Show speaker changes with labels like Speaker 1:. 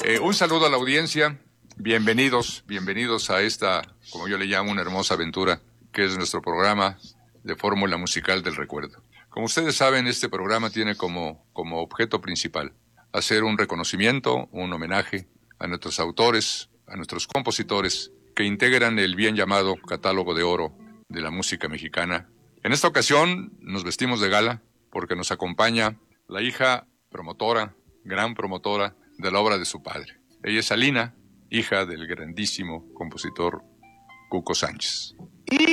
Speaker 1: Un saludo a la audiencia. Bienvenidos a esta, como yo le llamo, una hermosa aventura, que es nuestro programa de Fórmula Musical del Recuerdo. Como ustedes saben, este programa tiene como objeto principal hacer un reconocimiento, un homenaje a nuestros autores, a nuestros compositores que integran el bien llamado catálogo de oro de la música mexicana. En esta ocasión nos vestimos de gala porque nos acompaña la hija promotora, gran promotora de la obra de su padre. Ella es Alina, hija del grandísimo compositor Cuco Sánchez.